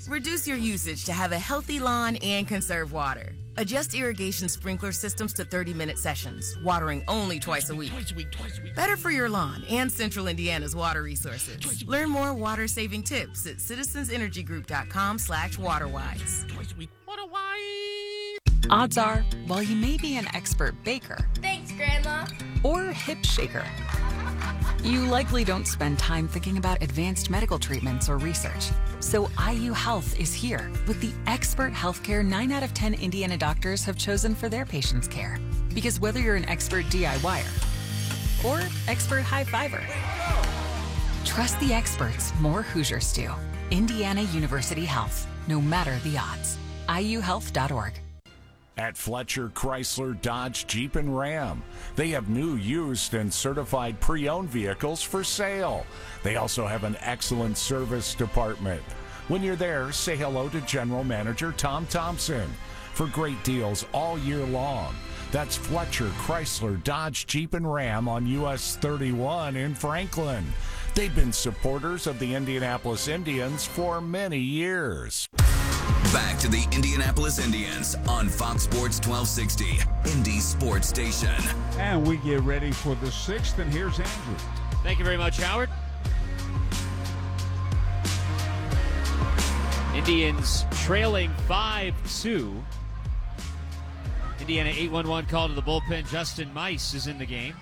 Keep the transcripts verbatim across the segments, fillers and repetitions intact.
Reduce your usage to have a healthy lawn and conserve water. Adjust irrigation sprinkler systems to thirty-minute sessions, watering only twice a week. Twice a week, twice a week. Better for your lawn and Central Indiana's water resources. Learn more water-saving tips at citizensenergygroup.com slash waterwise. Twice a week. Waterwise. Odds are, while you may be an expert baker, Thanks, Grandma. or hip shaker, you likely don't spend time thinking about advanced medical treatments or research. So I U Health is here with the expert healthcare nine out of ten Indiana doctors have chosen for their patients' care. Because whether you're an expert DIYer or expert high-fiver, trust the experts more Hoosiers do. Indiana University Health, no matter the odds. I U health dot org. At Fletcher Chrysler Dodge Jeep and Ram, they have new, used, and certified pre-owned vehicles for sale. They also have an excellent service department. When you're there, say hello to General Manager Tom Thompson for great deals all year long. That's Fletcher Chrysler Dodge Jeep and Ram on U S thirty-one in Franklin. They've been supporters of the Indianapolis Indians for many years. Back to the Indianapolis Indians on Fox Sports twelve sixty, Indy Sports Station. And we get ready for the sixth, and here's Andrew. Thank you very much, Howard. Indians trailing five two. Indiana eight one one call to the bullpen. Justin Mice is in the game.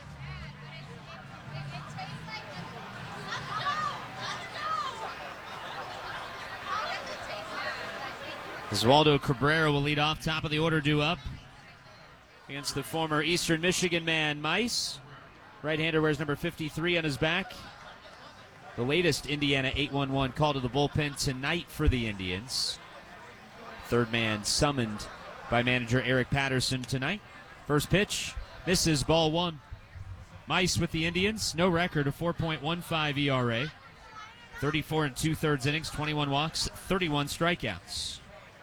Oswaldo Cabrera will lead off, top of the order, due up against the former Eastern Michigan man, Mice. Right-hander wears number fifty-three on his back. The latest Indiana eight one one call to the bullpen tonight for the Indians. Third man summoned by manager Eric Patterson tonight. First pitch, misses, ball one. Mice with the Indians, no record, a four point one five E R A. thirty-four and two-thirds innings, twenty-one walks, thirty-one strikeouts.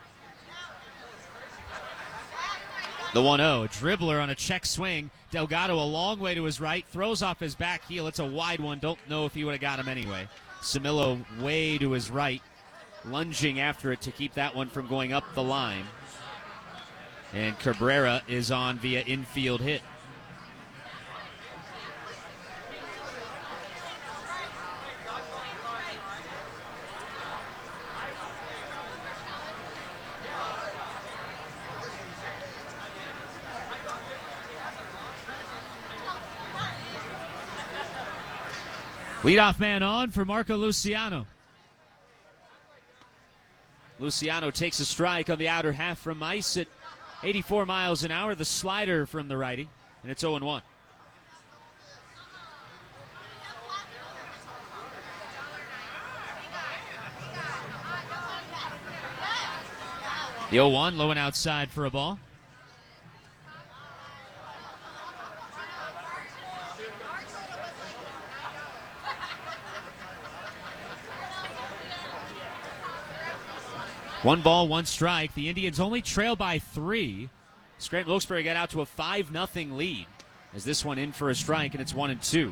The one oh, a dribbler on a check swing. Delgado a long way to his right, throws off his back heel. It's a wide one. Don't know if he would have got him anyway. Samillo way to his right, lunging after it to keep that one from going up the line. And Cabrera is on via infield hit. Leadoff man on for Marco Luciano. Luciano takes a strike on the outer half from Mice at eighty-four miles an hour. The slider from the righty, and it's oh and one. The oh one, low and outside for a ball. One ball, one strike. The Indians only trail by three. Scranton Wilkes-Barre got out to a five nothing lead as this one in for a strike, and it's one and two.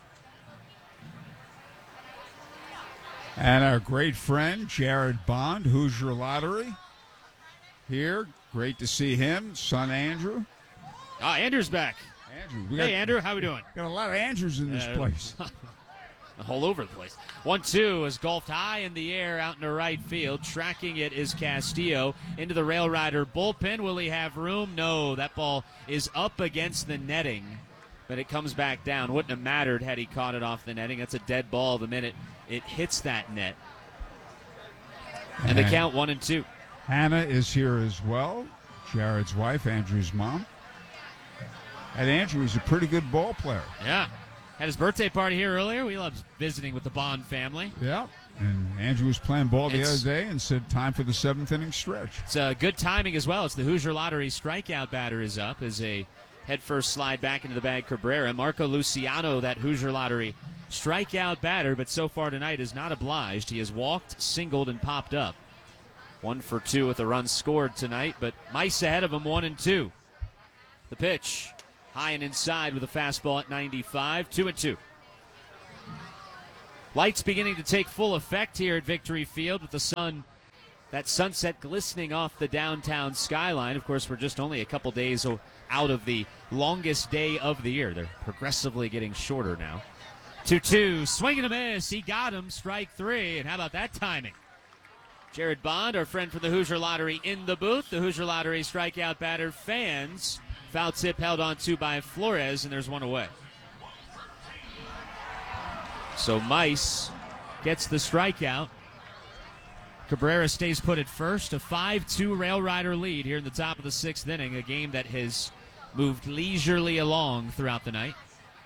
And our great friend, Jared Bond, Hoosier Lottery, here. Great to see him. Son Andrew. Ah, Andrew's back. Andrew. We Hey, got, Andrew, how we doing? Got a lot of Andrews in this Uh, place. All over the place. one two is golfed high in the air out into right field. Tracking it is Castillo into the Rail Rider bullpen. Will he have room? No, that ball is up against the netting, but it comes back down. Wouldn't have mattered had he caught it off the netting. That's a dead ball the minute it hits that net. And the count one and two. Hannah is here as well, Jared's wife, Andrew's mom. And Andrew is a pretty good ball player. Yeah. Had his birthday party here earlier. We love visiting with the Bond family. Yeah. And Andrew was playing ball the It's- other day and said time for the seventh inning stretch. It's uh, good timing as well. It's the Hoosier Lottery strikeout batter is up as a headfirst slide back into the bag. Cabrera. Marco Luciano, that Hoosier Lottery strikeout batter, but so far tonight is not obliged. He has walked, singled, and popped up. One for two with a run scored tonight, but Mice ahead of him, one and two. The pitch. High and inside with a fastball at ninety-five, two and two. Lights beginning to take full effect here at Victory Field with the sun that sunset glistening off the downtown skyline. Of course, we're just only a couple days out of the longest day of the year. They're progressively getting shorter now. two two, swing and a miss. He got him, strike three. And how about that timing? Jared Bond, our friend from the Hoosier Lottery, in the booth. The Hoosier Lottery strikeout batter fans. Foul tip held on to by Flores, and there's one away. So Mice gets the strikeout. Cabrera stays put at first. A five two Rail Rider lead here in the top of the sixth inning, a game that has moved leisurely along throughout the night.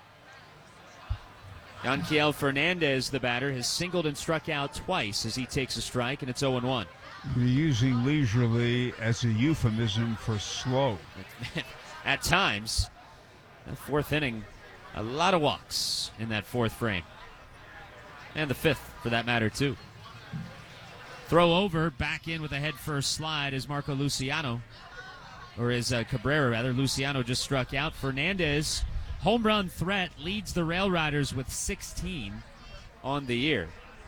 Yanquiel Fernandez, the batter, has singled and struck out twice as he takes a strike, and it's oh one. You're using leisurely as a euphemism for slow. At times. The fourth inning, a lot of walks in that fourth frame. And the fifth, for that matter, too. Throw over, back in with a head-first slide is Marco Luciano. Or is uh, Cabrera, rather. Luciano just struck out. Fernandez, home run threat, leads the Rail Riders with sixteen on the year.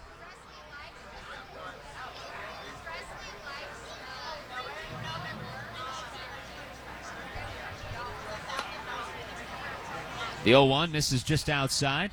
The oh one misses just outside.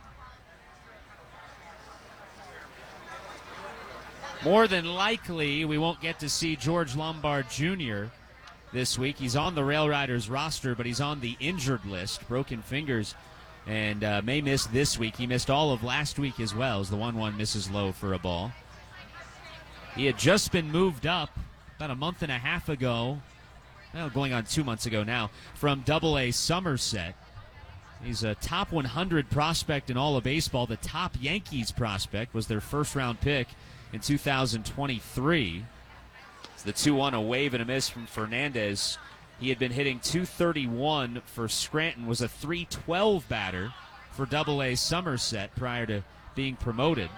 More than likely, we won't get to see George Lombard Junior this week. He's on the Rail Riders roster, but he's on the injured list, broken fingers, and uh, may miss this week. He missed all of last week as well, as the one one misses low for a ball. He had just been moved up about a month and a half ago, well, going on two months ago now, from Double A Somerset. He's a top one hundred prospect in all of baseball. The top Yankees prospect was their first-round pick in two thousand twenty-three. It's the two one, a wave and a miss from Fernandez. He had been hitting two thirty-one for Scranton, was a three twelve batter for Double A Somerset prior to being promoted.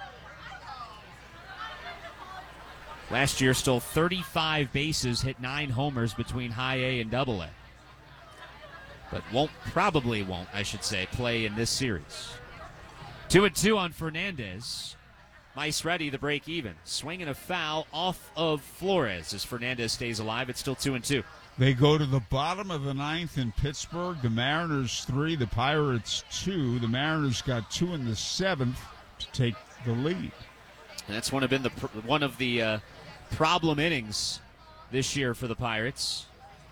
Last year stole thirty-five bases, hit nine homers between High A and Double A. But won't, probably won't, I should say, play in this series. Two and two on Fernandez. Mice ready, the break even. Swing and a foul off of Flores as Fernandez stays alive. It's still two and two. They go to the bottom of the ninth in Pittsburgh. The Mariners three, the Pirates two. The Mariners got two in the seventh to take the lead. And that's one of been the one of the uh, problem innings this year for the Pirates.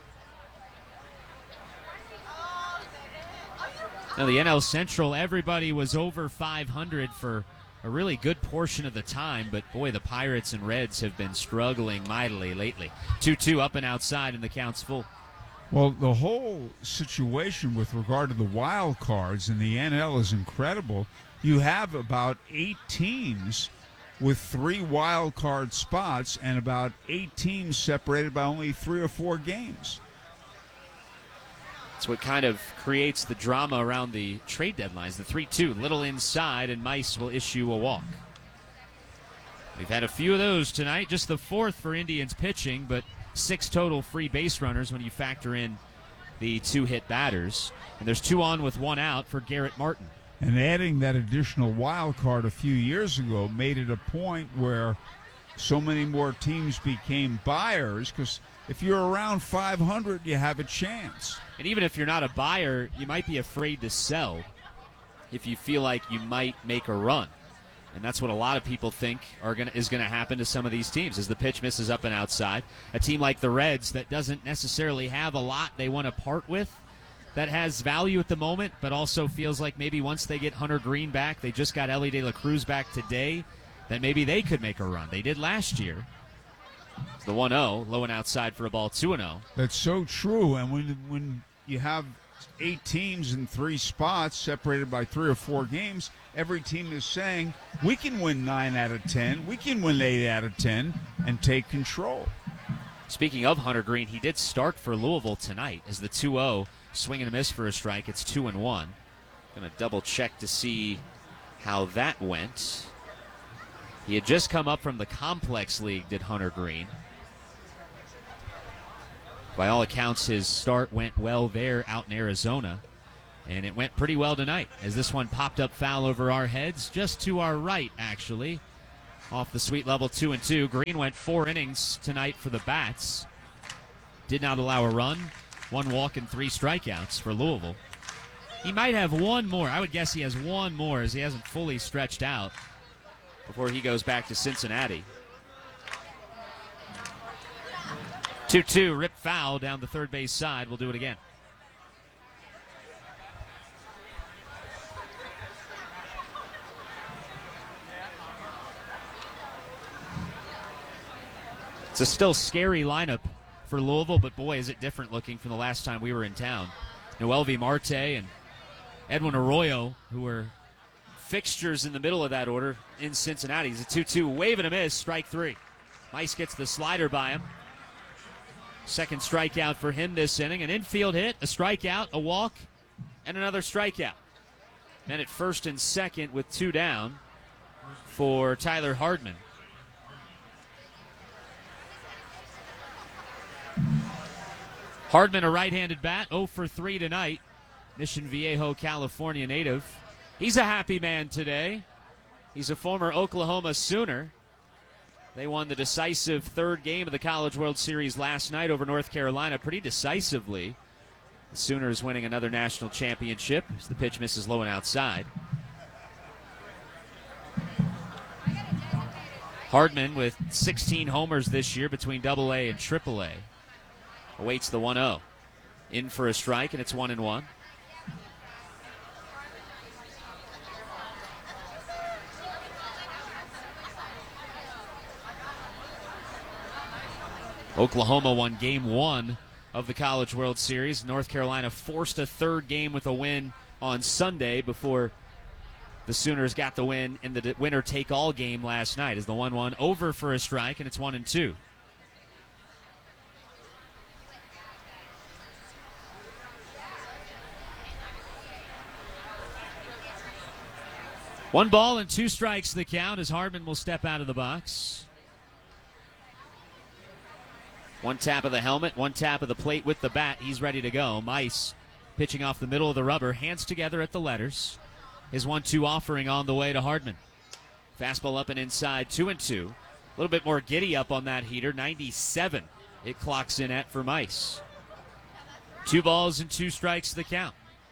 Now, the N L Central, everybody was over five hundred for a really good portion of the time, but boy, the Pirates and Reds have been struggling mightily lately. two two up and outside, and the count's full. Well, the whole situation with regard to the wild cards in the N L is incredible. You have about eight teams with three wild card spots and about eight teams separated by only three or four games. It's what kind of creates the drama around the trade deadlines. The three two, little inside, and Mice will issue a walk. We've had a few of those tonight, just the fourth for Indians pitching, but six total free base runners when you factor in the two hit batters. And there's two on with one out for Garrett Martin. And adding that additional wild card a few years ago made it a point where so many more teams became buyers, because if you're around five hundred, you have a chance. And even if you're not a buyer, you might be afraid to sell if you feel like you might make a run. And that's what a lot of people think are gonna, is going to happen to some of these teams as the pitch misses up and outside. A team like the Reds that doesn't necessarily have a lot they want to part with, that has value at the moment, but also feels like maybe once they get Hunter Green back, they just got Ellie De La Cruz back today, that maybe they could make a run. They did last year. It's the one oh, low and outside for a ball, two and oh. That's so true. And when when you have eight teams in three spots separated by three or four games, every team is saying, we can win nine out of ten, we can win eight out of ten, and take control. Speaking of Hunter Green, he did start for Louisville tonight as the two oh, swing and a miss for a strike. It's two and one. Going to double check to see how that went. He had just come up from the Complex League, did Hunter Green. By all accounts, his start went well there out in Arizona. And it went pretty well tonight as this one popped up foul over our heads, just to our right, actually. off the sweet level, two and two. Green went four innings tonight for the Bats. Did not allow a run, one walk and three strikeouts for Louisville. He might have one more. I would guess he has one more as he hasn't fully stretched out before he goes back to Cincinnati. two two, rip foul down the third base side. We'll do it again. It's a still scary lineup for Louisville, but boy, is it different looking from the last time we were in town. Noelvi Marte and Edwin Arroyo, who were fixtures in the middle of that order in Cincinnati. He's a two two, wave and a miss, strike three. Mice gets the slider by him. Second strikeout for him this inning. An infield hit, a strikeout, a walk, and another strikeout. Men at first and second with two down for Tyler Hardman. Hardman, a right-handed bat, oh for three tonight. Mission Viejo, California native. He's a happy man today. He's a former Oklahoma Sooner. They won the decisive third game of the College World Series last night over North Carolina pretty decisively. The Sooners winning another national championship as the pitch misses low and outside. Hardman with sixteen homers this year between double A and triple A. Awaits the one oh. In for a strike, and it's one and one. Oklahoma won game one of the College World Series. North Carolina forced a third game with a win on Sunday before the Sooners got the win in the winner-take-all game last night. As the one one over for a strike, and it's one and two. One ball and two strikes the count as Hardman will step out of the box. One tap of the helmet, one tap of the plate with the bat. He's ready to go. Mice pitching off the middle of the rubber, hands together at the letters. His one two offering on the way to Hardman. Fastball up and inside, two and two. A little bit more giddy up on that heater, ninety-seven. It clocks in at for Mice. Two balls and two strikes the count.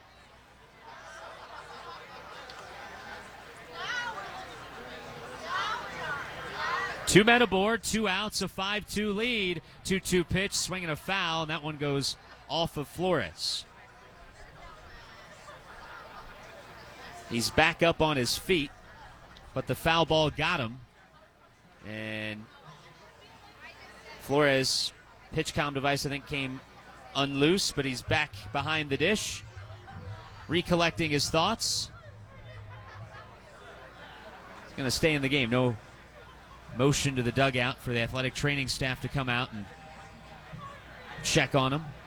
Two men aboard, two outs, a five two lead. two two pitch, swinging a foul, and that one goes off of Flores. He's back up on his feet, but the foul ball got him. And Flores' pitch count device, I think, came unloose, but he's back behind the dish, recollecting his thoughts. He's going to stay in the game. No motion to the dugout for the athletic training staff to come out and check on him.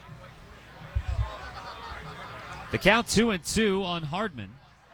The count two and two on Hardman.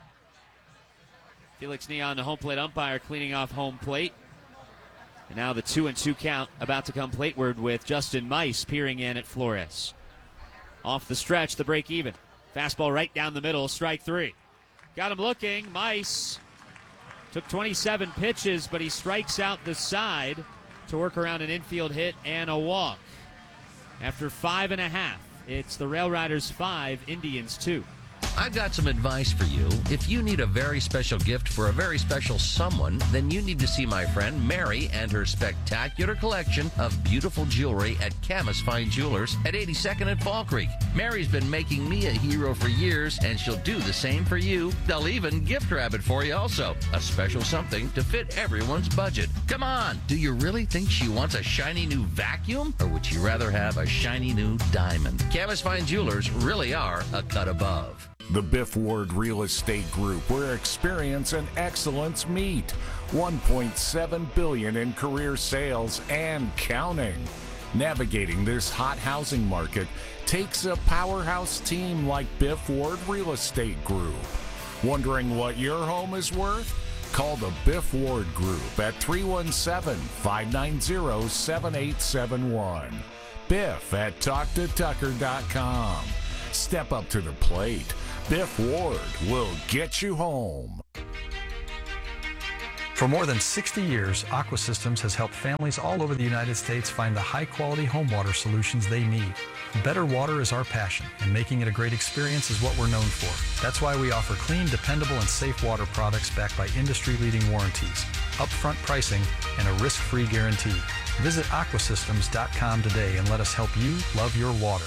Felix Neon, the home plate umpire, cleaning off home plate. And now the two and two count about to come plateward with Justin Mice peering in at Flores. Off the stretch, the break even. Fastball right down the middle, strike three. Got him looking. Mice took twenty-seven pitches, but he strikes out the side to work around an infield hit and a walk. After five and a half, it's the Rail Riders five, Indians two. I've got some advice for you. If you need a very special gift for a very special someone, then you need to see my friend Mary and her spectacular collection of beautiful jewelry at Camus Fine Jewelers at eighty-second and Fall Creek. Mary's been making me a hero for years, and she'll do the same for you. They'll even gift wrap it for you also. A special something to fit everyone's budget. Come on, do you really think she wants a shiny new vacuum, or would she rather have a shiny new diamond? Camus Fine Jewelers really are a cut above. The Biff Ward Real Estate Group, where experience and excellence meet. one point seven billion dollars in career sales and counting. Navigating this hot housing market takes a powerhouse team like Biff Ward Real Estate Group. Wondering what your home is worth? Call the Biff Ward Group at three one seven, five nine zero, seven eight seven one. Biff at talk to tucker dot com. Step up to the plate. Biff Ward will get you home. For more than sixty years, Aqua Systems has helped families all over the United States find the high-quality home water solutions they need. Better water is our passion, and making it a great experience is what we're known for. That's why we offer clean, dependable, and safe water products backed by industry-leading warranties, upfront pricing, and a risk-free guarantee. Visit aqua systems dot com today and let us help you love your water.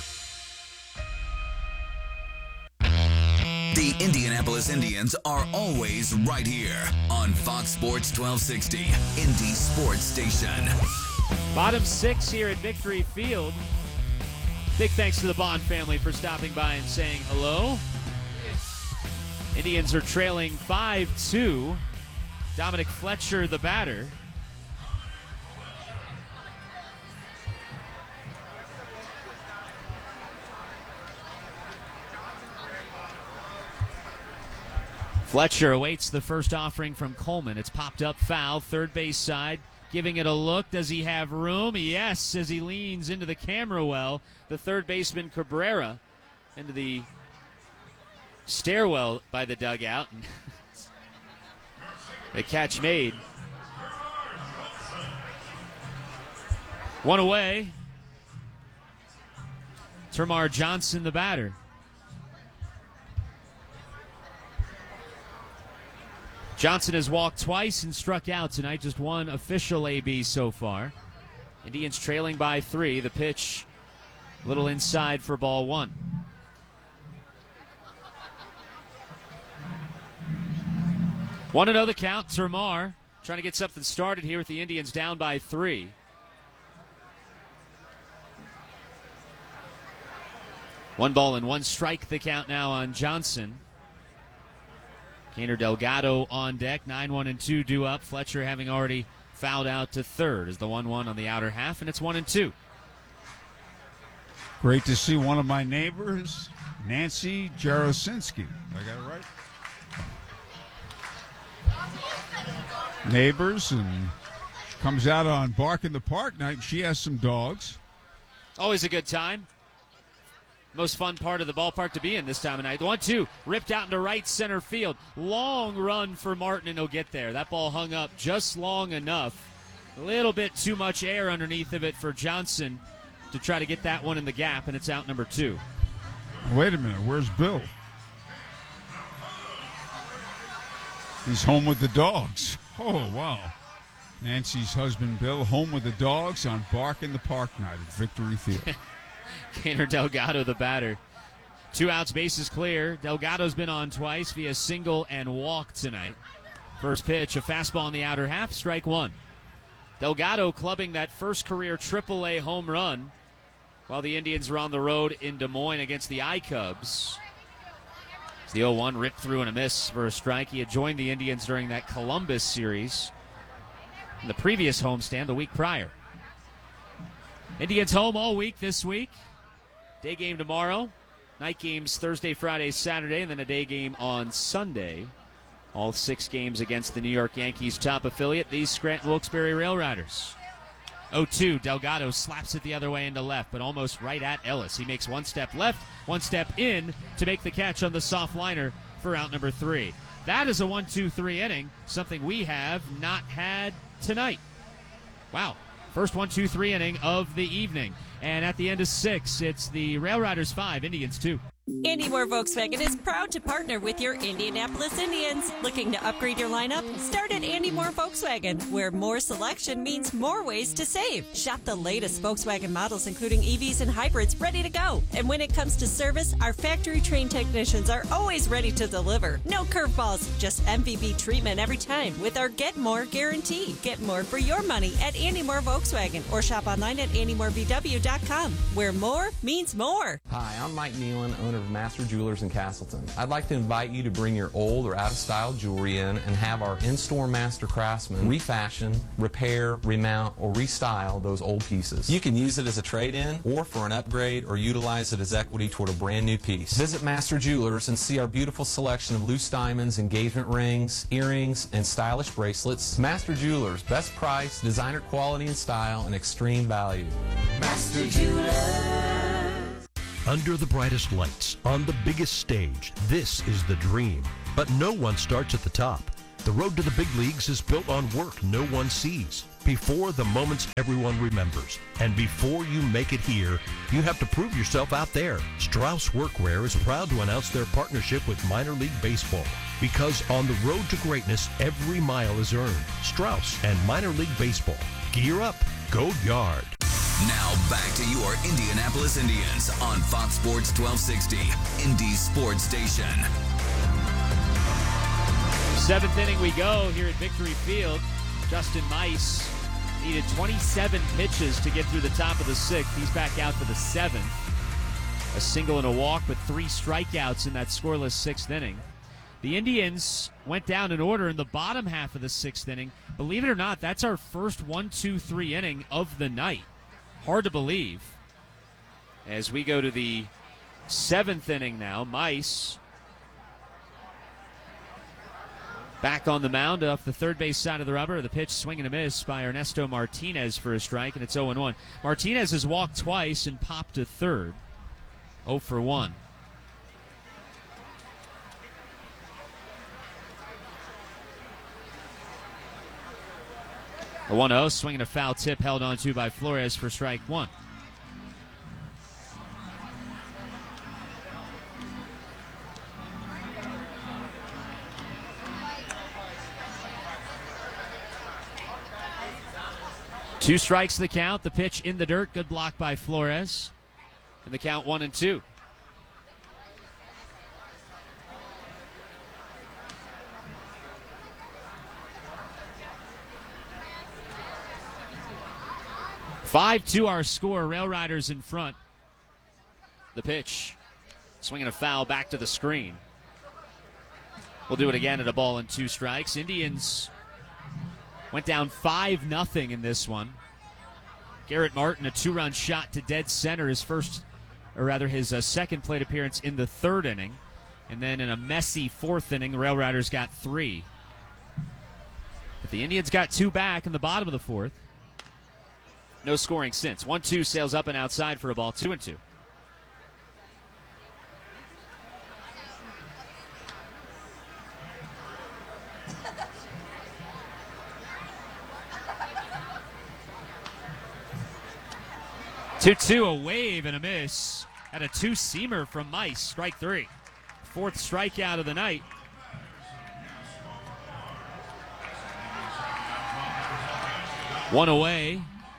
The Indianapolis Indians are always right here on Fox Sports twelve sixty, Indy Sports Station. Bottom six here at Victory Field. Big thanks to the Bond family for stopping by and saying hello. Indians are trailing five two. Dominic Fletcher, the batter. Fletcher awaits the first offering from Coleman. It's popped up foul, third base side. Giving it a look. Does he have room? Yes, as he leans into the camera well. The third baseman, Cabrera, into the stairwell by the dugout. The catch made. One away. Termarr Johnson, the batter. Johnson has walked twice and struck out tonight, just one official A B so far. Indians trailing by three. The pitch a little inside for ball one. One and oh the count. Termarr trying to get something started here with the Indians down by three. One ball and one strike the count now on Johnson. Kaner Delgado on deck, nine one and two due up. Fletcher having already fouled out to third as the one one on the outer half, and it's one and two. Great to see one of my neighbors, Nancy Jarosinski. I got it right? Neighbors, and she comes out on Bark in the Park night. She has some dogs. Always a good time. Most fun part of the ballpark to be in this time of night. The one two ripped out into right center field. Long run for Martin, and he'll get there. That ball hung up just long enough. A little bit too much air underneath of it for Johnson to try to get that one in the gap, and it's out number two. Wait a minute. Where's Bill? He's home with the dogs. Oh, wow. Nancy's husband, Bill, home with the dogs on Bark in the Park night at Victory Field. Kaner Delgado, the batter. Two outs, bases clear. Delgado's been on twice via single and walk tonight. First pitch, a fastball in the outer half, strike one. Delgado clubbing that first career triple A home run while the Indians were on the road in Des Moines against the I-Cubs. The oh one ripped through and a miss for a strike. He had joined the Indians during that Columbus series in the previous homestand the week prior. Indians home all week this week. Day game tomorrow. Night games Thursday, Friday, Saturday, and then a day game on Sunday. All six games against the New York Yankees' top affiliate, the Scranton Wilkes-Barre Rail Riders. oh two, Delgado slaps it the other way into left, but almost right at Ellis. He makes one step left, one step in to make the catch on the soft liner for out number three. That is a one two three inning, something we have not had tonight. Wow. First one two three inning of the evening. And at the end of six, it's the Rail Riders five, Indians two. Andy Moore Volkswagen is proud to partner with your Indianapolis Indians. Looking to upgrade your lineup? Start at Andy Moore Volkswagen, where more selection means more ways to save. Shop the latest Volkswagen models, including E Vs and hybrids, ready to go. And when it comes to service, our factory-trained technicians are always ready to deliver. No curveballs, just M V P treatment every time with our Get More guarantee. Get more for your money at Andy Moore Volkswagen, or shop online at andy moore v w dot com, where more means more. Hi, I'm Mike Nealon, owner of Master Jewelers in Castleton. I'd like to invite you to bring your old or out-of-style jewelry in and have our in-store master craftsmen refashion, repair, remount, or restyle those old pieces. You can use it as a trade-in or for an upgrade, or utilize it as equity toward a brand new piece. Visit Master Jewelers and see our beautiful selection of loose diamonds, engagement rings, earrings, and stylish bracelets. Master Jewelers, best price, designer quality and style, and extreme value. Master Jewelers. Under the brightest lights, on the biggest stage, this is the dream. But no one starts at the top. The road to the big leagues is built on work no one sees, before the moments everyone remembers. And before you make it here, you have to prove yourself out there. Strauss Workwear is proud to announce their partnership with Minor League Baseball. Because on the road to greatness, every mile is earned. Strauss and Minor League Baseball. Gear up. Go Yard. Now back to your Indianapolis Indians on Fox Sports twelve sixty, Indy Sports Station. Seventh inning we go here at Victory Field. Justin Mice needed twenty-seven pitches to get through the top of the sixth. He's back out for the seventh. A single and a walk, but three strikeouts in that scoreless sixth inning. The Indians went down in order in the bottom half of the sixth inning. Believe it or not, that's our first one two three inning of the night. Hard to believe. As we go to the seventh inning now, Mice back on the mound off the third base side of the rubber. The pitch, swing and a miss by Ernesto Martinez for a strike, and it's oh and one. Martinez has walked twice and popped to third. oh for one. A one oh, swinging a foul tip held on to by Flores for strike one. Two strikes the count. The pitch in the dirt. Good block by Flores. And the count one and two. five two our score. Rail Riders in front. The pitch. Swinging a foul back to the screen. We'll do it again at a ball and two strikes. Indians went down five nothing in this one. Garrett Martin, a two-run shot to dead center, his first, or rather his uh, second plate appearance in the third inning. And then in a messy fourth inning, the Rail Riders got three. But the Indians got two back in the bottom of the fourth. No scoring since. one two sails up and outside for a ball, two and two. two two, a wave and a miss. Had a two-seamer from Mice, strike three. Fourth strikeout of the night. One away.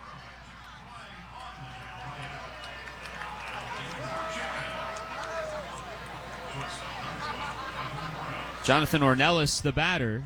Jonathan Ornelas, the batter.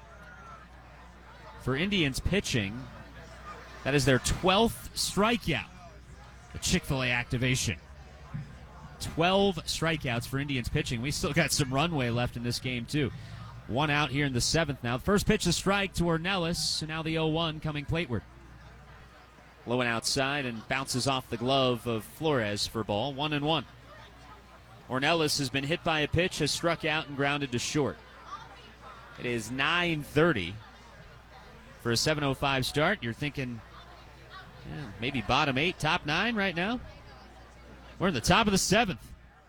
For Indians pitching, that is their twelfth strikeout. The Chick-fil-A activation. twelve strikeouts for Indians pitching. We still got some runway left in this game, too. One out here in the seventh now. First pitch, a strike to Ornelas, so now the oh one coming plateward. Low and outside and bounces off the glove of Flores for ball. One and one. Ornelas has been hit by a pitch, has struck out and grounded to short. It is nine thirty for a seven oh five start. You're thinking yeah, maybe bottom eight, top nine right now. We're in the top of the seventh.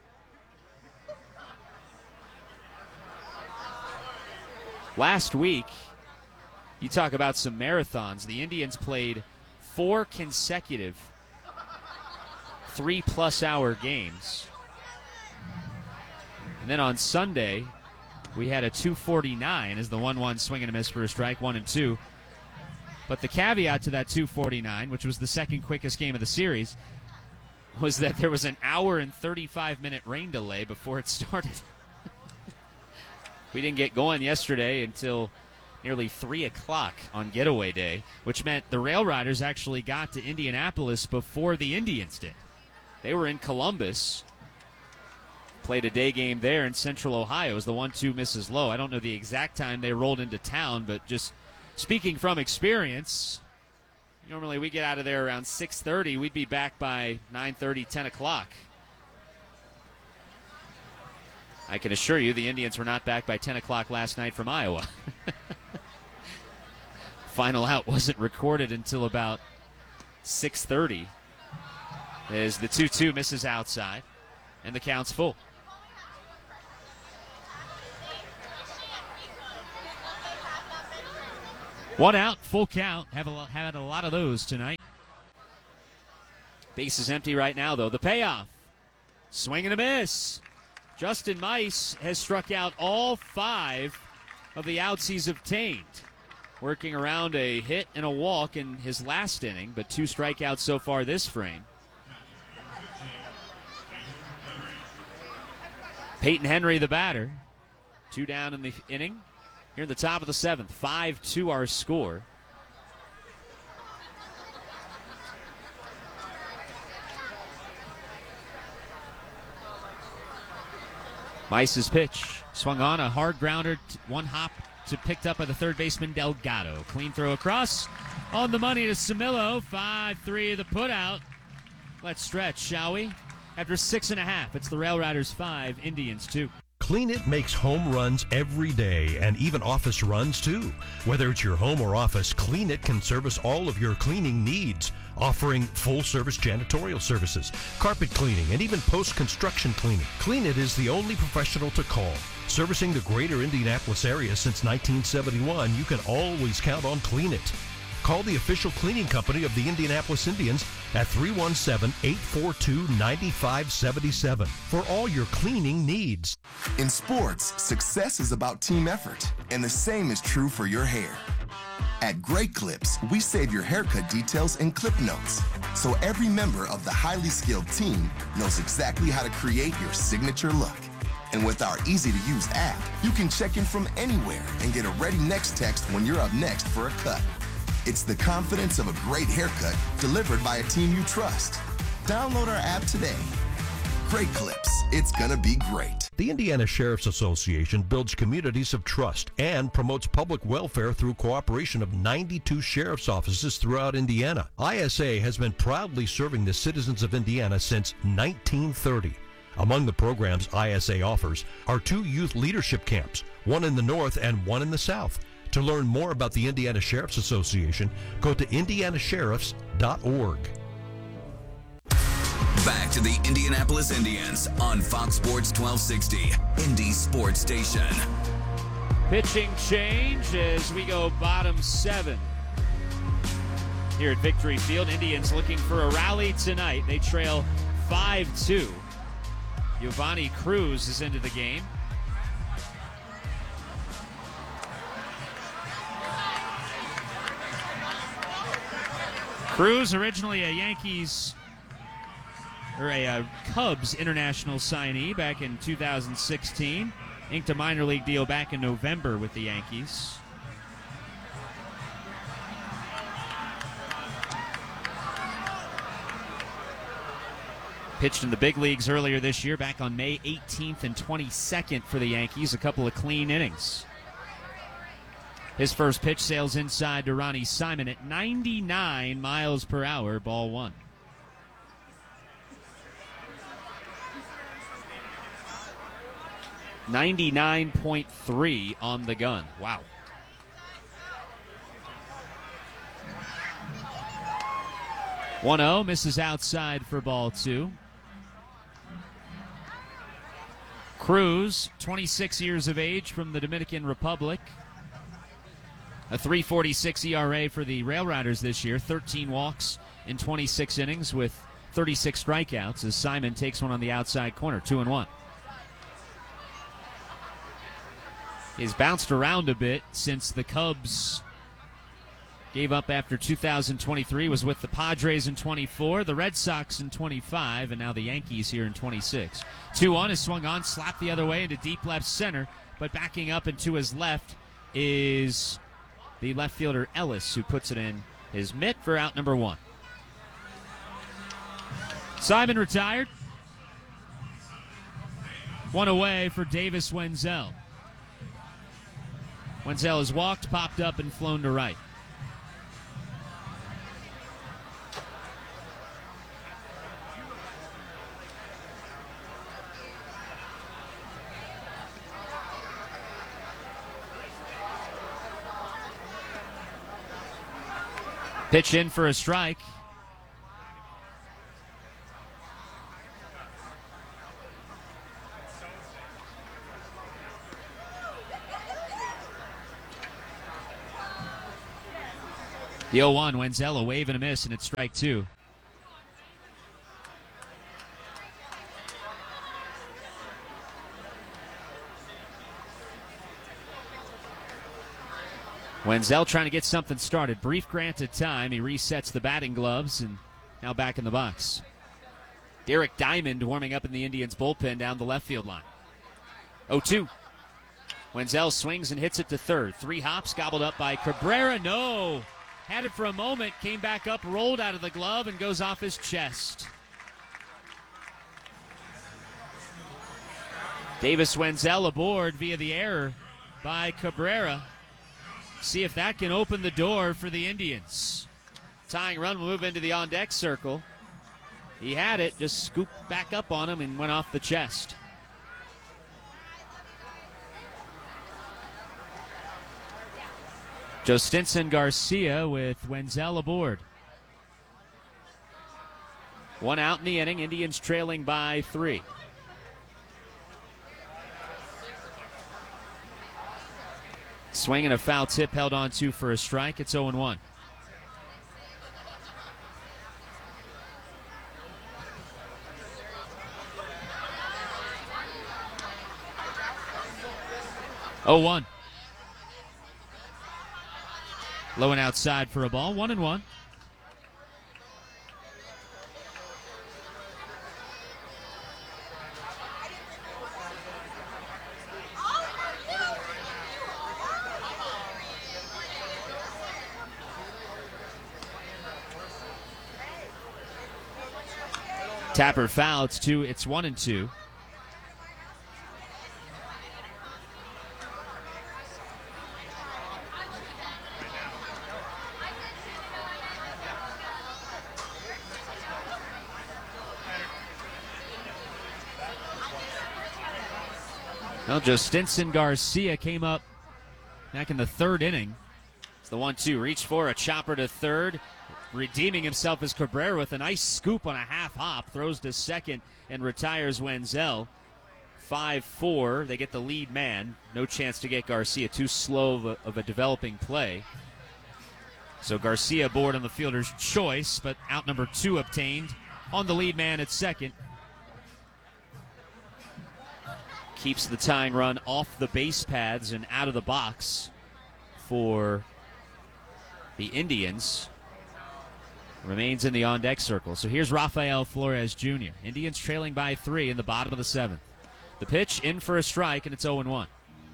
Last week, you talk about some marathons. The Indians played four consecutive three-plus hour games. And then on Sunday, we had a two forty-nine as the one one swing and a miss for a strike, one and two. But the caveat to that two forty-nine, which was the second quickest game of the series, was that there was an hour and thirty-five minute rain delay before it started. We didn't get going yesterday until nearly three o'clock on getaway day, which meant the Rail Riders actually got to Indianapolis before the Indians did. They were in Columbus. Played a day game there in Central Ohio as the one two misses low. I don't know the exact time they rolled into town, but just speaking from experience, normally we get out of there around six thirty. We'd be back by nine thirty, ten o'clock. I can assure you the Indians were not back by ten o'clock last night from Iowa. Final out wasn't recorded until about six thirty as the two two misses outside and the count's full. One out, full count. Have a, had a lot of those tonight. Base is empty right now, though. The payoff. Swing and a miss. Justin Mice has struck out all five of the outs he's obtained. Working around a hit and a walk in his last inning, but two strikeouts so far this frame. Peyton Henry, the batter. Two down in the inning. Here in the top of the seventh, five two our score. Mice's pitch swung on, a hard grounder, one hop to picked up by the third baseman Delgado. Clean throw across, on the money to Samillo. five three the putout. Let's stretch, shall we? After six and a half, it's the Rail Riders five, Indians two. Clean It makes home runs every day and even office runs too. Whether it's your home or office, Clean It can service all of your cleaning needs, offering full-service janitorial services, carpet cleaning, and even post-construction cleaning. Clean It is the only professional to call. Servicing the greater Indianapolis area since nineteen seventy-one, you can always count on Clean It. Call the official cleaning company of the Indianapolis Indians at three one seven, eight four two, nine five seven seven for all your cleaning needs. In sports, success is about team effort, and the same is true for your hair. At Great Clips, we save your haircut details in clip notes, so every member of the highly skilled team knows exactly how to create your signature look. And with our easy-to-use app, you can check in from anywhere and get a ready next text when you're up next for a cut. It's the confidence of a great haircut delivered by a team you trust. Download our app today. Great Clips. It's gonna be great. The Indiana Sheriff's Association builds communities of trust and promotes public welfare through cooperation of ninety-two sheriff's offices throughout Indiana. I S A has been proudly serving the citizens of Indiana since nineteen thirty. Among the programs I S A offers are two youth leadership camps, one in the north and one in the south. To learn more about the Indiana Sheriff's Association, go to indiana sheriffs dot org. Back to the Indianapolis Indians on Fox Sports twelve sixty, Indy Sports Station. Pitching change as we go bottom seven. Here at Victory Field, Indians looking for a rally tonight. They trail five two. Giovanni Cruz is into the game. Cruz, originally a Yankees or a uh, Cubs international signee back in two thousand sixteen. Inked a minor league deal back in November with the Yankees. Pitched in the big leagues earlier this year, back on May eighteenth and twenty-second for the Yankees. A couple of clean innings. His first pitch sails inside to Ronnie Simon at ninety-nine miles per hour, ball one. ninety-nine point three on the gun. Wow. one oh, misses outside for ball two. Cruz, twenty-six years of age, from the Dominican Republic. A three forty-six E R A for the Rail Riders this year. thirteen walks in twenty-six innings with thirty-six strikeouts as Simon takes one on the outside corner. Two and one. He's bounced around a bit since the Cubs gave up after two thousand twenty-three. Was with the Padres in twenty-four, the Red Sox in twenty-five, and now the Yankees here in twenty-six. two one is swung on, slapped the other way into deep left center, but backing up and to his left is the left fielder Ellis, who puts it in his mitt for out number one. Simon retired. One away for Davis Wenzel. Wenzel has walked, popped up, and flown to right. Pitch in for a strike. The oh one, Wenzel, a wave and a miss, and it's strike two. Wenzel trying to get something started. Brief granted time. He resets the batting gloves and now back in the box. Derek Diamond warming up in the Indians bullpen down the left field line. oh two. Wenzel swings and hits it to third. Three hops gobbled up by Cabrera. No. Had it for a moment. Came back up, rolled out of the glove, and goes off his chest. Davis Wenzel aboard via the error by Cabrera. See if that can open the door for the Indians. Tying run will move into the on-deck circle. He had it, just scooped back up on him and went off the chest. Jostinson Garcia with Wenzel aboard. One out in the inning. Indians trailing by three. Swing and a foul tip held on to for a strike. It's oh one. oh one. Low and outside for a ball. One and one. Tapper foul. It's two. It's one and two. Well, Jostinson Garcia came up back in the third inning. It's the one two. Reached for a chopper to third. Redeeming himself as Cabrera with a nice scoop on a half hop. Throws to second and retires Wenzel. five four. They get the lead man. No chance to get Garcia. Too slow of a, of a developing play. So Garcia aboard on the fielder's choice, but out number two obtained on the lead man at second. Keeps the tying run off the base pads and out of the box for the Indians. Remains in the on-deck circle. So here's Rafael Flores Junior Indians trailing by three in the bottom of the seventh. The pitch in for a strike, and it's oh one.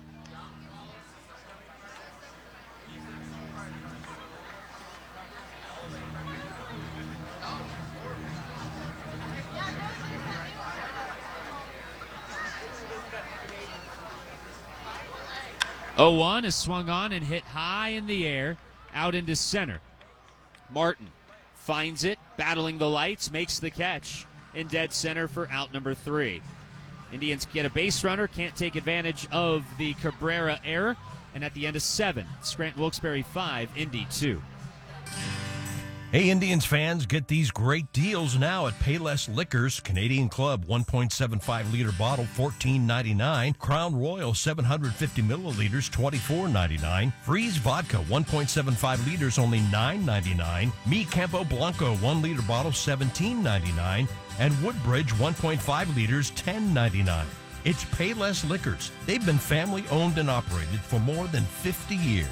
oh one is swung on and hit high in the air, out into center. Martin finds it, battling the lights, makes the catch in dead center for out number three. Indians get a base runner, can't take advantage of the Cabrera error, and at the end of seven, Scranton Wilkes-Barre five, Indy two. Hey, Indians fans, get these great deals now at Payless Liquors. Canadian Club one point seven five liter bottle, fourteen ninety-nine. Crown Royal seven hundred fifty milliliters, twenty-four ninety-nine. Freeze Vodka one point seven five liters, only nine ninety-nine. Mi Campo Blanco one liter bottle, seventeen ninety-nine. And Woodbridge one point five liters, ten ninety-nine. It's Payless Liquors. They've been family owned and operated for more than fifty years.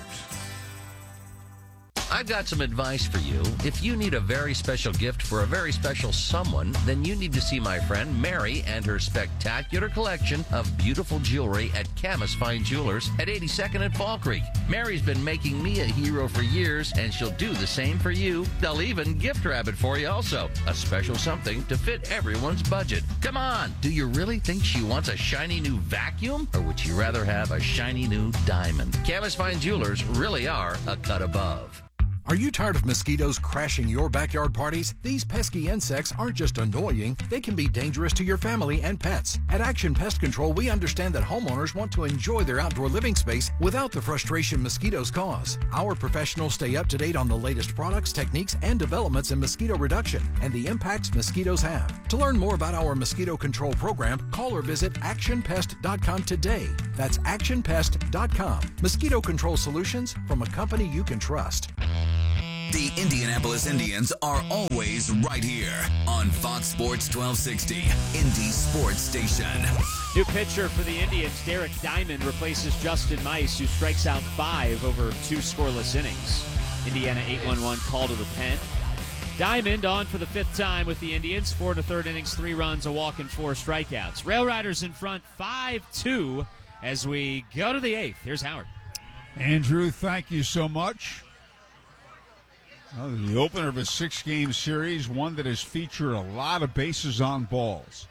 I've got some advice for you. If you need a very special gift for a very special someone, then you need to see my friend Mary and her spectacular collection of beautiful jewelry at Camas Fine Jewelers at eighty-second and Fall Creek. Mary's been making me a hero for years, and she'll do the same for you. They'll even gift wrap it for you also. A special something to fit everyone's budget. Come on, do you really think she wants a shiny new vacuum? Or would you rather have a shiny new diamond? Camas Fine Jewelers really are a cut above. Are you tired of mosquitoes crashing your backyard parties? These pesky insects aren't just annoying, they can be dangerous to your family and pets. At Action Pest Control, we understand that homeowners want to enjoy their outdoor living space without the frustration mosquitoes cause. Our professionals stay up to date on the latest products, techniques, and developments in mosquito reduction and the impacts mosquitoes have. To learn more about our mosquito control program, call or visit action pest dot com today. That's action pest dot com. Mosquito control solutions from a company you can trust. The Indianapolis Indians are always right here on Fox Sports twelve sixty, Indy Sports Station. New pitcher for the Indians, Derek Diamond, replaces Justin Mice, who strikes out five over two scoreless innings. Indiana eight one one call to the pen. Diamond on for the fifth time with the Indians. Four and a third innings, three runs, a walk, and four strikeouts. Rail Riders in front five two as we go to the eighth. Here's Howard. Andrew, thank you so much. Well, the opener of a six-game series, one that has featured a lot of bases on balls.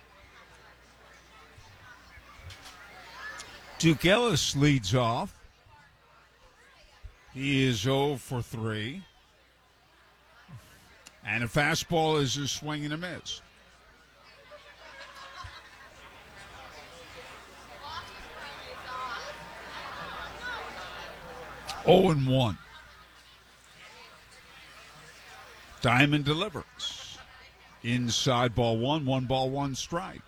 Duke Ellis leads off. He is oh for three. And a fastball is a swing and a miss. oh and one. Diamond delivers. Inside ball one, one ball, one strike.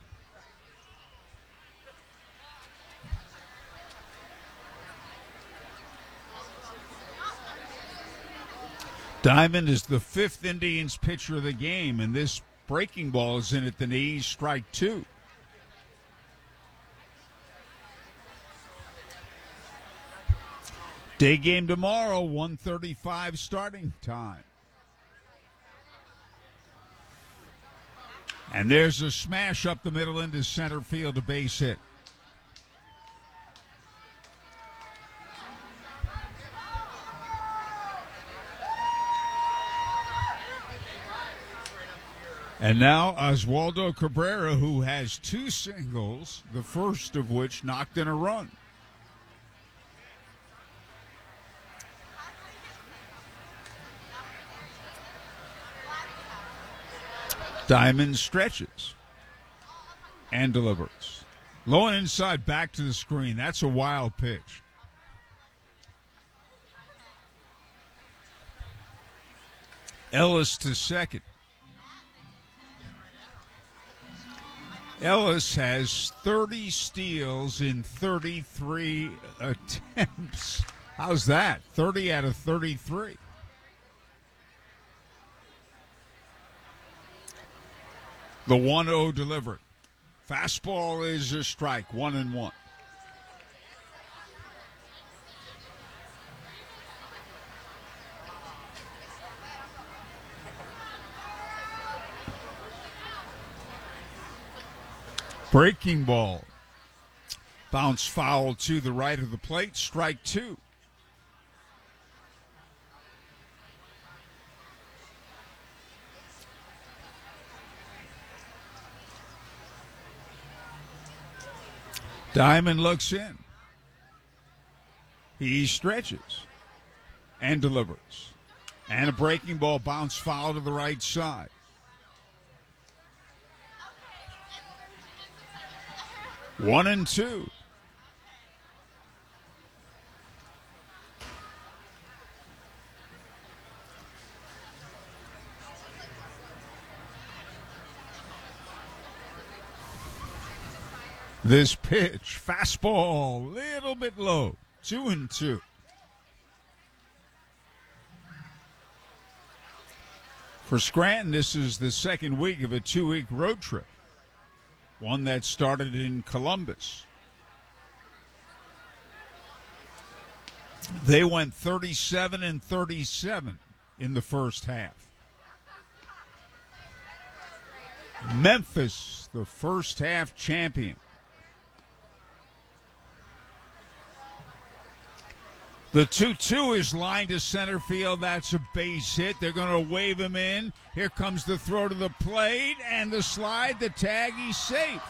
Diamond is the fifth Indians pitcher of the game, and this breaking ball is in at the knees, strike two. Day game tomorrow, one thirty-five starting time. And there's a smash up the middle into center field, a base hit. And now Oswaldo Cabrera, who has two singles, the first of which knocked in a run. Diamond stretches and delivers. Low and inside, back to the screen. That's a wild pitch. Ellis to second. Ellis has thirty steals in thirty-three attempts. How's that? thirty out of thirty-three. The one oh delivered. Fastball is a strike, one and one. Breaking ball. Bounce foul to the right of the plate, strike two. Diamond looks in. He stretches and delivers. And a breaking ball, bounce foul to the right side. One and two. This pitch, fastball, little bit low, two and two. For Scranton, this is the second week of a two-week road trip, one that started in Columbus. They went thirty-seven and thirty-seven in the first half. Memphis, the first half champion. The two two is lined to center field. That's a base hit. They're going to wave him in. Here comes the throw to the plate and the slide, the tag. He's safe.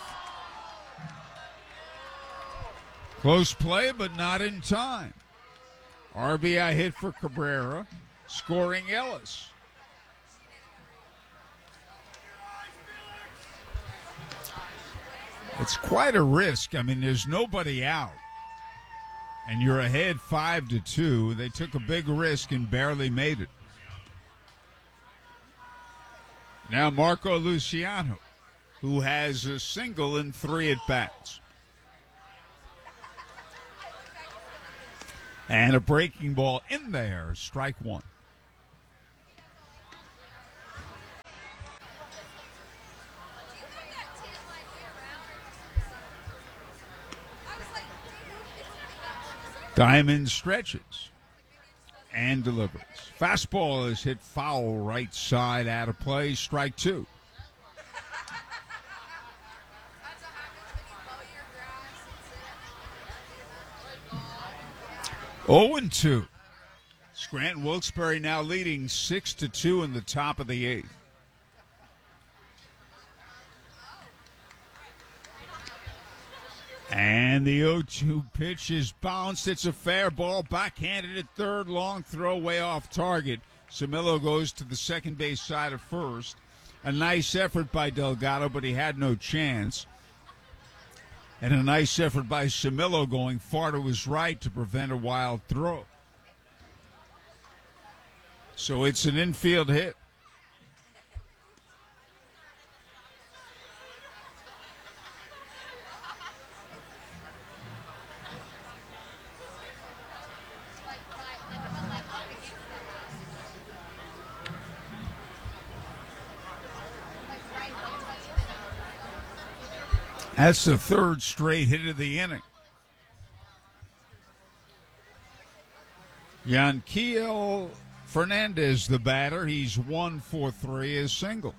Close play, but not in time. R B I hit for Cabrera, scoring Ellis. It's quite a risk. I mean, there's nobody out. And you're ahead five to two. They took a big risk and barely made it. Now Marco Luciano, who has a single in three at-bats. And a breaking ball in there, strike one. Diamond stretches and delivers. Fastball is hit foul right side out of play, strike two. oh and two. Scranton Wilkes-Barre now leading six to two in the top of the eighth. And the oh two pitch is bounced. It's a fair ball. Backhanded at third. Long throw way off target. Samillo goes to the second base side of first. A nice effort by Delgado, but he had no chance. And a nice effort by Samillo going far to his right to prevent a wild throw. So it's an infield hit. That's the third straight hit of the inning. Yanquiel Fernandez, the batter. He's one for three, is single.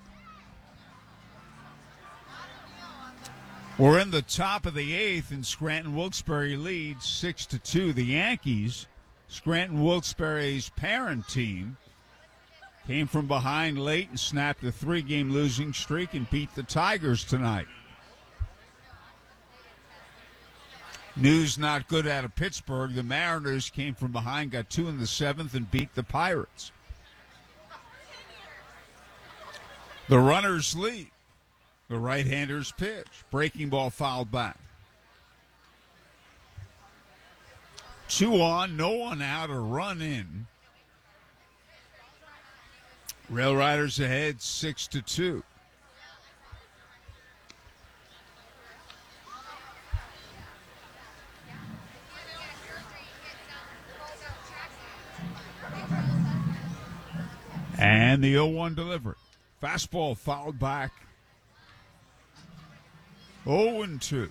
We're in the top of the eighth, and Scranton Wilkes-Barre leads six to two. The Yankees, Scranton Wilkes-Barre's parent team, came from behind late and snapped a three-game losing streak and beat the Tigers tonight. News not good out of Pittsburgh. The Mariners came from behind, got two in the seventh, and beat the Pirates. The runners lead. The right-hander's pitch. Breaking ball fouled back. Two on, no one out, a run in. Rail Riders ahead six to two. And the oh one delivery. Fastball fouled back. oh and two.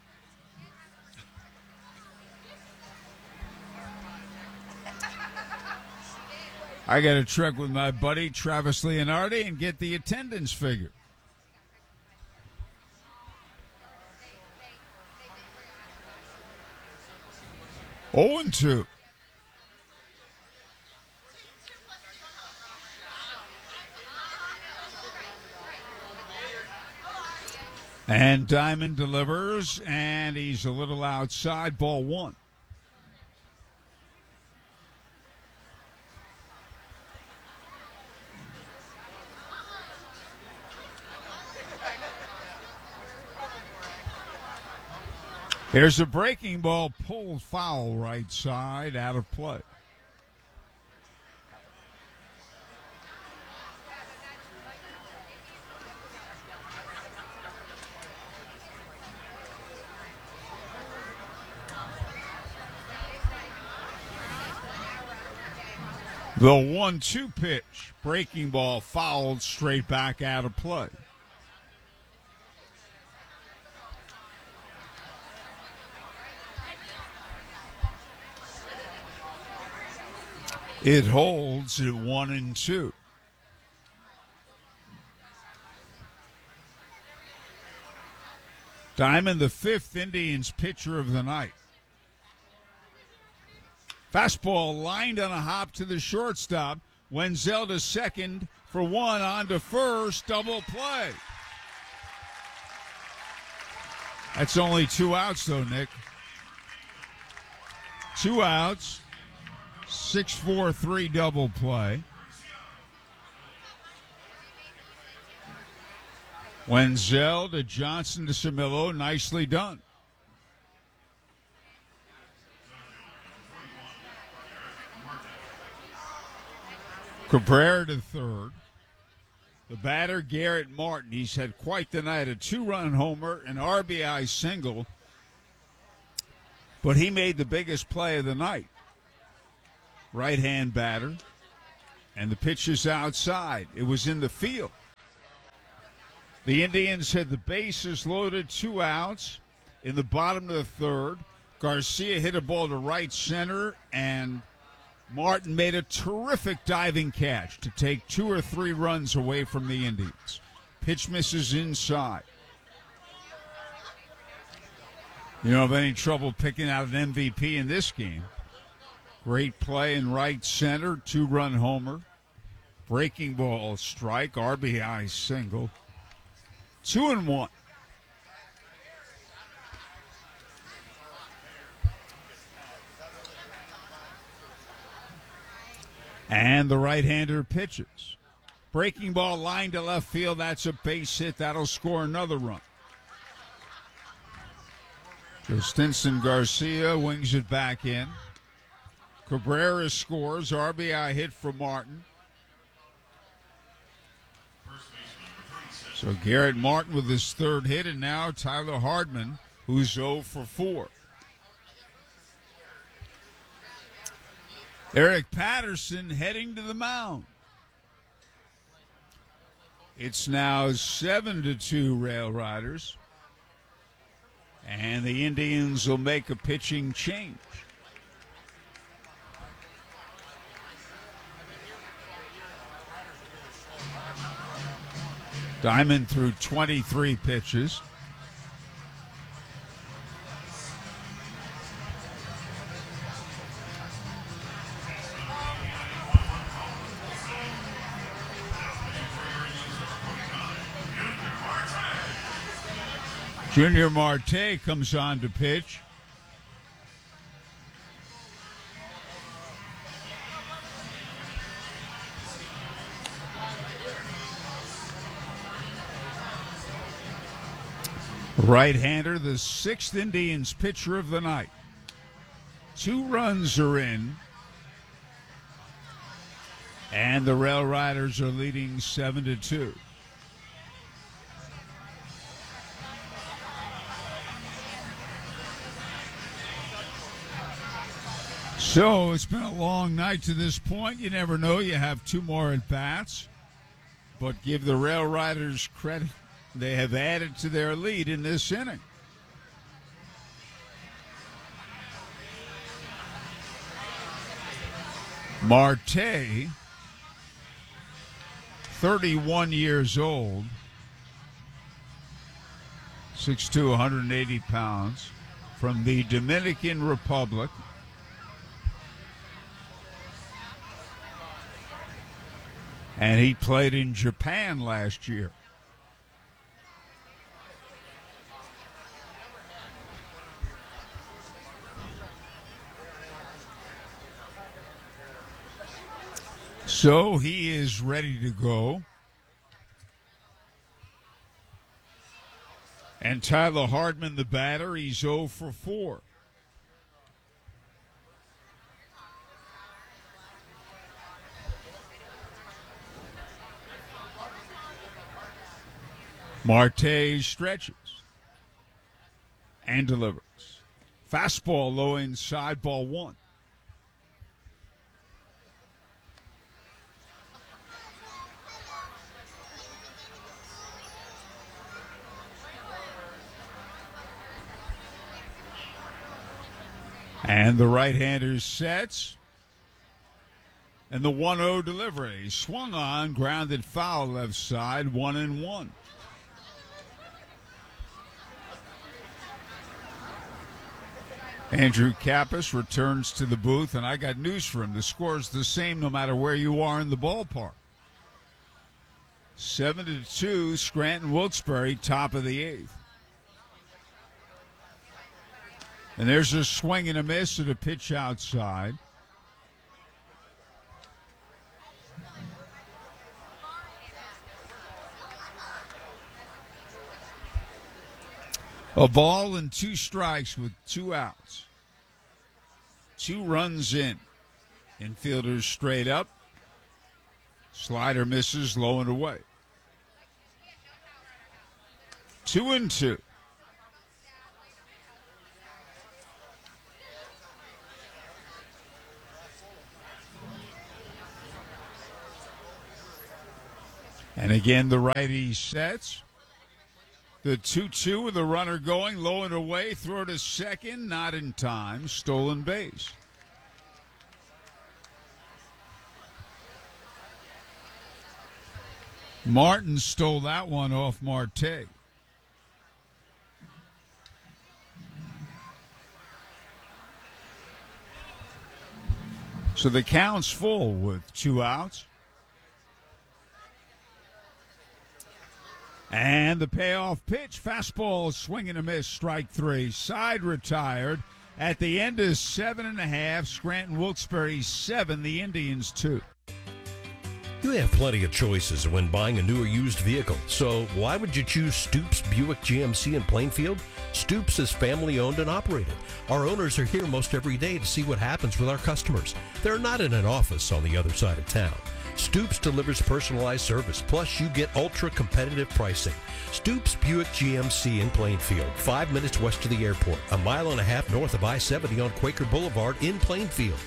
I got to check with my buddy Travis Leonardi and get the attendance figure. oh and two. And Diamond delivers, and he's a little outside, ball one. Here's a breaking ball pulled foul right side, out of play. The one two pitch, breaking ball fouled straight back out of play. It holds at one and two. Diamond, the fifth Indians pitcher of the night. Fastball lined on a hop to the shortstop. Wenzel to second for one, on to first, double play. That's only two outs, though, Nick. Two outs, six four three double play. Wenzel to Johnson to Samillo, nicely done. Cabrera to third. The batter, Garrett Martin. He's had quite the night. A two-run homer, an R B I single. But he made the biggest play of the night. Right-hand batter. And the pitch is outside. It was in the field. The Indians had the bases loaded, two outs in the bottom of the third. Garcia hit a ball to right center, and Martin made a terrific diving catch to take two or three runs away from the Indians. Pitch misses inside. You don't have any trouble picking out an M V P in this game. Great play in right center, two-run homer. Breaking ball strike, R B I single. Two and one. And the right-hander pitches. Breaking ball line to left field. That's a base hit. That'll score another run. Justinson Garcia wings it back in. Cabrera scores. R B I hit for Martin. So Garrett Martin with his third hit, and now Tyler Hardman, who's oh for four. Eric Patterson heading to the mound. It's now seven to two Rail Riders. And the Indians will make a pitching change. Diamond threw twenty-three pitches. Junior Marte comes on to pitch. Right-hander, the sixth Indians pitcher of the night. Two runs are in. And the Rail Riders are leading seven to two. So it's been a long night to this point. You never know. You have two more at-bats. But give the Rail Riders credit. They have added to their lead in this inning. Marte, thirty-one years old, six foot two, one hundred eighty pounds, from the Dominican Republic. And he played in Japan last year. So he is ready to go. And Tyler Hardman, the batter, he's oh for four. Marte stretches and delivers. Fastball low inside, ball one. And the right-hander sets. And the one oh delivery. Swung on, grounded foul left side, one and one. Andrew Kappas returns to the booth, and I got news for him. The score's the same no matter where you are in the ballpark. Seven to two, Scranton Wilkes-Barre, top of the eighth. And there's a swing and a miss at a pitch outside. A ball and two strikes with two outs. Two runs in. Infielders straight up. Slider misses low and away. Two and two. And again, the righty sets. The two two with the runner going, low and away, throw to second, not in time, stolen base. Martin stole that one off Marte. So the count's full with two outs. And the payoff pitch, fastball, swing and a miss, strike three. Side retired at the end of seven and a half. Scranton Wilkes-Barre seven, the Indians two. You have plenty of choices when buying a new or used vehicle, so why would you choose Stoops Buick G M C in Plainfield? Stoops is family owned and operated. Our owners are here most every day to see what happens with our customers. They're not in an office on the other side of town. Stoops delivers personalized service, plus you get ultra competitive pricing. Stoops Buick G M C in Plainfield, five minutes west of the airport, a mile and a half north of I seventy on Quaker Boulevard in Plainfield.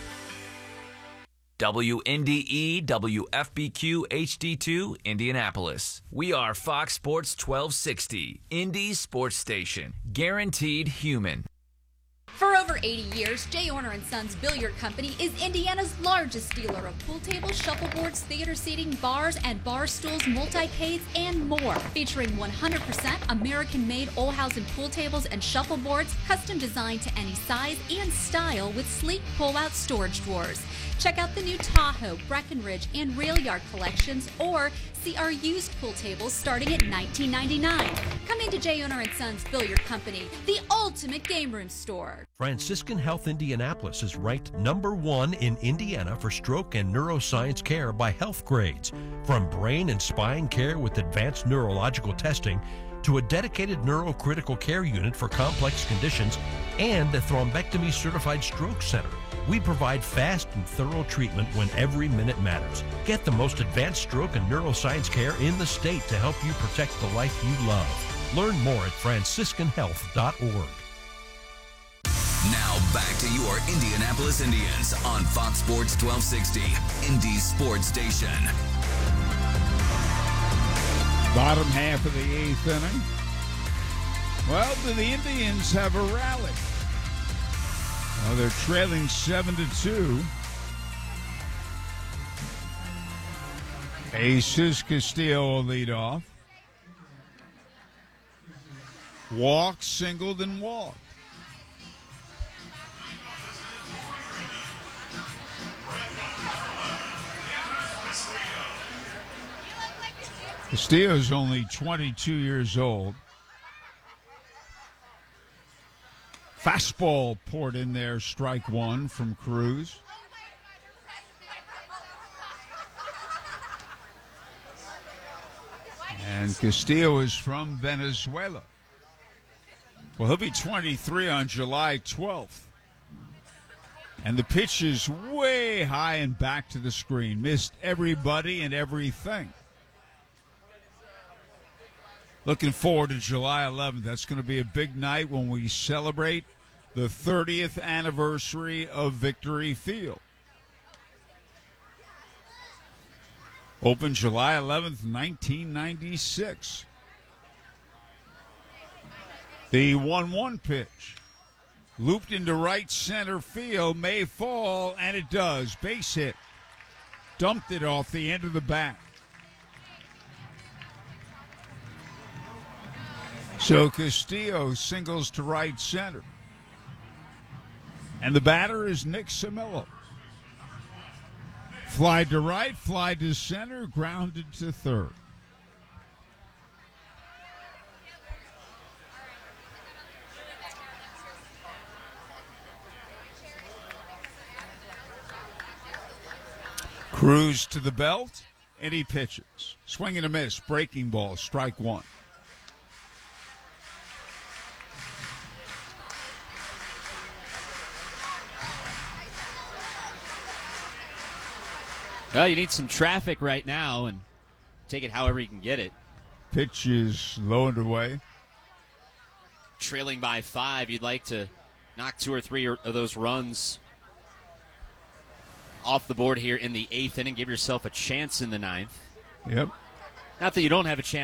W N D E W F B Q H D two Indianapolis. We are Fox Sports twelve sixty, Indy Sports Station. Guaranteed human. For over eighty years, Jay Orner and Sons Billiard Company is Indiana's largest dealer of pool tables, shuffleboards, theater seating, bars, and bar stools, multi-cades, and more. Featuring one hundred percent American-made Olhausen pool tables and shuffleboards, custom designed to any size and style with sleek pull-out storage drawers. Check out the new Tahoe, Breckenridge, and Rail Yard collections, or see our used pool tables starting at nineteen ninety-nine. Come into Jay Orner and Sons Billiard Company, the ultimate game room store. Franciscan Health Indianapolis is ranked number one in Indiana for stroke and neuroscience care by Health Grades. From brain and spine care with advanced neurological testing to a dedicated neurocritical care unit for complex conditions and a thrombectomy certified stroke center. We provide fast and thorough treatment when every minute matters. Get the most advanced stroke and neuroscience care in the state to help you protect the life you love. Learn more at franciscan health dot org. Now back to your Indianapolis Indians on Fox Sports twelve sixty, Indy Sports Station. Bottom half of the eighth inning. Well, do the Indians have a rally? Well, they're trailing seven to two. Jesus Castillo will lead off. Walk, singled, and walk. Castillo's only twenty-two years old. Fastball poured in there, strike one from Cruz. And Castillo is from Venezuela. Well, he'll be twenty-three on July twelfth. And the pitch is way high and back to the screen. Missed everybody and everything. Looking forward to July eleventh. That's going to be a big night when we celebrate the thirtieth anniversary of Victory Field. Opened July eleventh, nineteen ninety-six. The one one pitch. Looped into right center field. May fall, and it does. Base hit. Dumped it off the end of the bat. So Castillo singles to right center. And the batter is Nick Samillo. Fly to right, fly to center, grounded to third. Cruz to the belt, and he pitches. Swing and a miss, breaking ball, strike one. Well, you need some traffic right now, and take it however you can get it. Pitch is low and away. Trailing by five, you'd like to knock two or three of those runs off the board here in the eighth inning. Give yourself a chance in the ninth. Yep. Not that you don't have a chance